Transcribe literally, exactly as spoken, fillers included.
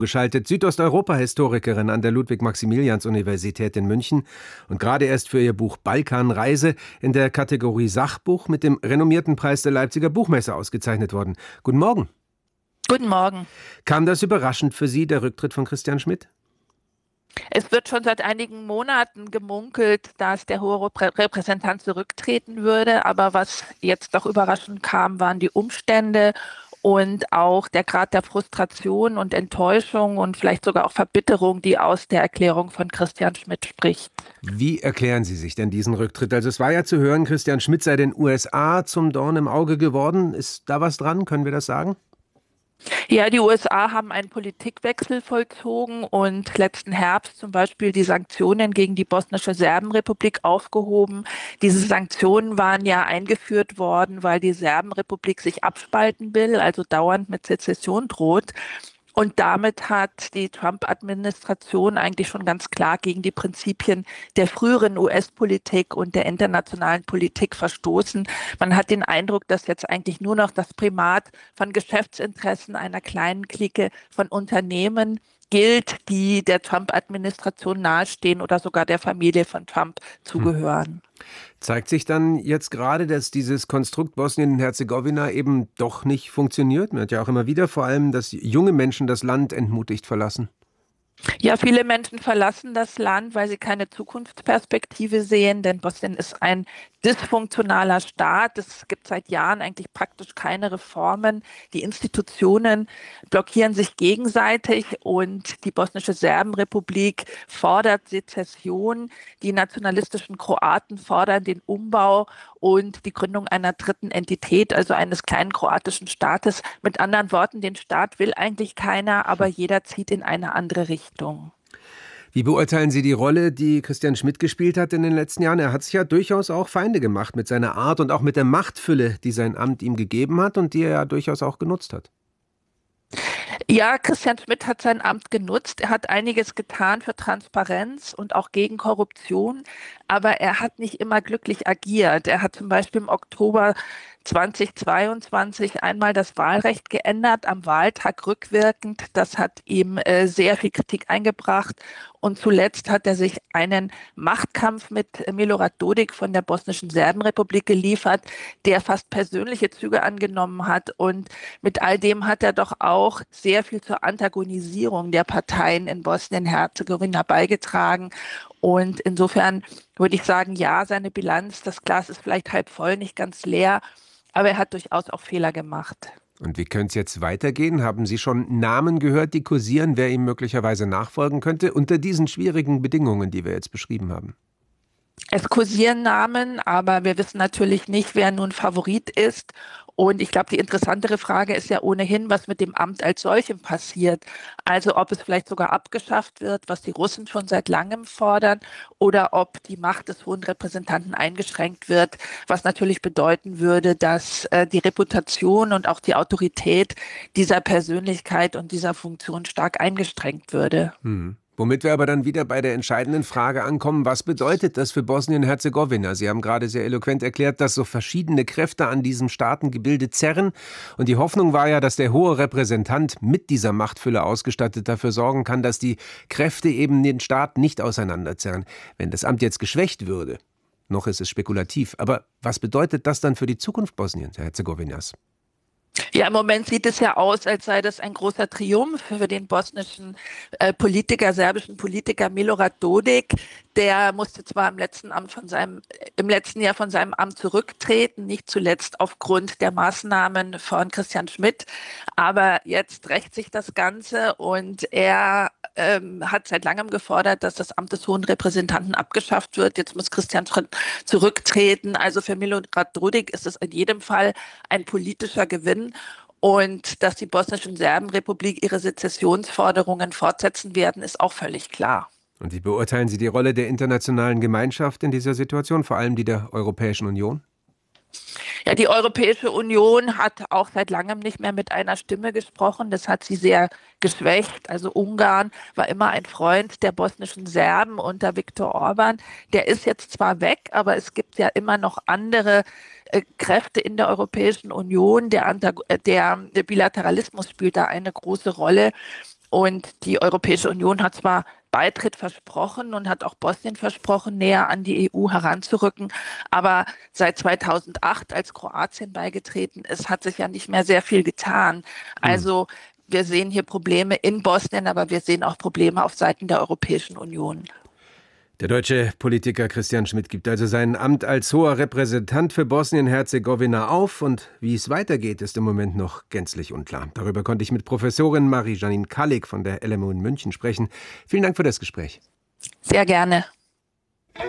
Geschaltet Südosteuropa-Historikerin an der Ludwig-Maximilians-Universität in München und gerade erst für ihr Buch Balkanreise in der Kategorie Sachbuch mit dem renommierten Preis der Leipziger Buchmesse ausgezeichnet worden. Guten Morgen. Guten Morgen. Kam das überraschend für Sie, der Rücktritt von Christian Schmidt? Es wird schon seit einigen Monaten gemunkelt, dass der hohe Repräsentant zurücktreten würde. Aber was jetzt doch überraschend kam, waren die Umstände und auch der Grad der Frustration und Enttäuschung und vielleicht sogar auch Verbitterung, die aus der Erklärung von Christian Schmidt spricht. Wie erklären Sie sich denn diesen Rücktritt? Also es war ja zu hören, Christian Schmidt sei den U S A zum Dorn im Auge geworden. Ist da was dran? Können wir das sagen? Ja, die U S A haben einen Politikwechsel vollzogen und letzten Herbst zum Beispiel die Sanktionen gegen die bosnische Serbenrepublik aufgehoben. Diese Sanktionen waren ja eingeführt worden, weil die Serbenrepublik sich abspalten will, also dauernd mit Sezession droht. Und damit hat die Trump-Administration eigentlich schon ganz klar gegen die Prinzipien der früheren U S-Politik und der internationalen Politik verstoßen. Man hat den Eindruck, dass jetzt eigentlich nur noch das Primat von Geschäftsinteressen einer kleinen Clique von Unternehmen gilt, die der Trump-Administration nahestehen oder sogar der Familie von Trump zugehören. Zeigt sich dann jetzt gerade, dass dieses Konstrukt Bosnien und Herzegowina eben doch nicht funktioniert? Man hört ja auch immer wieder vor allem, dass junge Menschen das Land entmutigt verlassen. Ja, viele Menschen verlassen das Land, weil sie keine Zukunftsperspektive sehen, denn Bosnien ist ein dysfunktionaler Staat. Es gibt seit Jahren eigentlich praktisch keine Reformen. Die Institutionen blockieren sich gegenseitig und die bosnische Serbenrepublik fordert Sezession. Die nationalistischen Kroaten fordern den Umbau und die Gründung einer dritten Entität, also eines kleinen kroatischen Staates. Mit anderen Worten, den Staat will eigentlich keiner, aber jeder zieht in eine andere Richtung. Wie beurteilen Sie die Rolle, die Christian Schmidt gespielt hat in den letzten Jahren? Er hat sich ja durchaus auch Feinde gemacht mit seiner Art und auch mit der Machtfülle, die sein Amt ihm gegeben hat und die er ja durchaus auch genutzt hat. Ja, Christian Schmidt hat sein Amt genutzt. Er hat einiges getan für Transparenz und auch gegen Korruption, aber er hat nicht immer glücklich agiert. Er hat zum Beispiel im Oktober zweitausendzweiundzwanzig einmal das Wahlrecht geändert, am Wahltag rückwirkend. Das hat ihm äh, sehr viel Kritik eingebracht. Und zuletzt hat er sich einen Machtkampf mit Milorad Dodik von der bosnischen Serbenrepublik geliefert, der fast persönliche Züge angenommen hat. Und mit all dem hat er doch auch sehr viel zur Antagonisierung der Parteien in Bosnien-Herzegowina beigetragen. Und insofern würde ich sagen, ja, seine Bilanz, das Glas ist vielleicht halb voll, nicht ganz leer, aber er hat durchaus auch Fehler gemacht. Und wie könnte es jetzt weitergehen? Haben Sie schon Namen gehört, die kursieren, wer ihm möglicherweise nachfolgen könnte, unter diesen schwierigen Bedingungen, die wir jetzt beschrieben haben? Es kursieren Namen, aber wir wissen natürlich nicht, wer nun Favorit ist. Und ich glaube, die interessantere Frage ist ja ohnehin, was mit dem Amt als solchem passiert. Also ob es vielleicht sogar abgeschafft wird, was die Russen schon seit langem fordern, oder ob die Macht des hohen Repräsentanten eingeschränkt wird, was natürlich bedeuten würde, dass äh, die Reputation und auch die Autorität dieser Persönlichkeit und dieser Funktion stark eingeschränkt würde. Hm. Womit wir aber dann wieder bei der entscheidenden Frage ankommen, was bedeutet das für Bosnien-Herzegowina? Sie haben gerade sehr eloquent erklärt, dass so verschiedene Kräfte an diesem Staatengebilde zerren. Und die Hoffnung war ja, dass der hohe Repräsentant mit dieser Machtfülle ausgestattet dafür sorgen kann, dass die Kräfte eben den Staat nicht auseinanderzerren. Wenn das Amt jetzt geschwächt würde, noch ist es spekulativ, aber was bedeutet das dann für die Zukunft Bosnien-Herzegowinas? Ja, im Moment sieht es ja aus, als sei das ein großer Triumph für den bosnischen äh, Politiker, serbischen Politiker Milorad Dodik. Der musste zwar im letzten Amt von seinem, im letzten Jahr von seinem Amt zurücktreten, nicht zuletzt aufgrund der Maßnahmen von Christian Schmidt, aber jetzt rächt sich das Ganze und er ähm, hat seit langem gefordert, dass das Amt des hohen Repräsentanten abgeschafft wird. Jetzt muss Christian Schmidt zurücktreten. Also für Milorad Dodik ist es in jedem Fall ein politischer Gewinn. Und dass die bosnischen Serbenrepublik ihre Sezessionsforderungen fortsetzen werden, ist auch völlig klar. Und wie beurteilen Sie die Rolle der internationalen Gemeinschaft in dieser Situation, vor allem die der Europäischen Union? Ja, die Europäische Union hat auch seit langem nicht mehr mit einer Stimme gesprochen. Das hat sie sehr geschwächt. Also Ungarn war immer ein Freund der bosnischen Serben unter Viktor Orban. Der ist jetzt zwar weg, aber es gibt ja immer noch andere äh, Kräfte in der Europäischen Union. Der, Antag- der, der Bilateralismus spielt da eine große Rolle. Und die Europäische Union hat zwar Beitritt versprochen und hat auch Bosnien versprochen, näher an die E U heranzurücken. Aber seit zweitausendacht, als Kroatien beigetreten ist, hat sich ja nicht mehr sehr viel getan. Also wir sehen hier Probleme in Bosnien, aber wir sehen auch Probleme auf Seiten der Europäischen Union. Der deutsche Politiker Christian Schmidt gibt also sein Amt als hoher Repräsentant für Bosnien-Herzegowina auf. Und wie es weitergeht, ist im Moment noch gänzlich unklar. Darüber konnte ich mit Professorin Marie-Janine Kallig von der L M U in München sprechen. Vielen Dank für das Gespräch. Sehr gerne.